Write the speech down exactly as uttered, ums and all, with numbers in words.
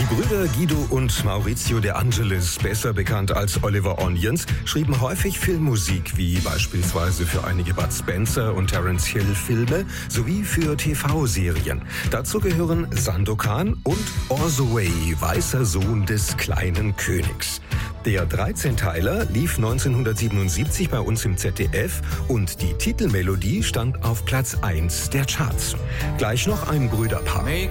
Brüder Guido und Maurizio De Angelis, besser bekannt als Oliver Onions, schrieben häufig Filmmusik, wie beispielsweise für einige Bud Spencer und Terence Hill Filme sowie für T V-Serien. Dazu gehören Sandokan und Orso Way, weißer Sohn des kleinen Königs. Der dreizehnteiler lief neunzehnhundertsiebenundsiebzig bei uns im Z D F und die Titelmelodie stand auf Platz eins der Charts. Gleich noch ein Brüderpaar.